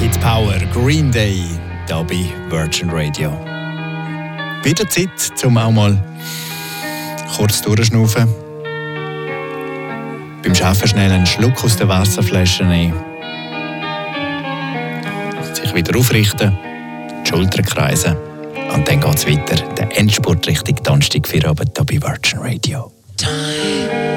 White Power, Green Day, hier bei Virgin Radio. Wieder Zeit, um auch mal kurz durchzuschnaufen. Beim Arbeiten schnell einen Schluck aus der Wasserflasche nehmen. Sich wieder aufrichten, die Schultern kreisen. Und dann geht es weiter. Der Endspurt Richtung Donnerstagabend hier bei Virgin Radio. Time.